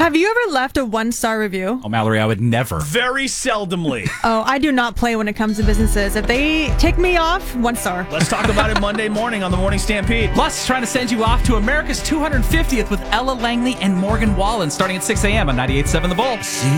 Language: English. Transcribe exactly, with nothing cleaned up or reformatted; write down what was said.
Have you ever left a one-star review? Oh, Mallory, I would never. Very seldomly. Oh, I do not play when it comes to businesses. If they tick me off, one star. Let's talk about it Monday morning on the Morning Stampede. Plus, trying to send you off to America's two hundred fiftieth with Ella Langley and Morgan Wallen starting at six a.m. on ninety-eight point seven The Bull.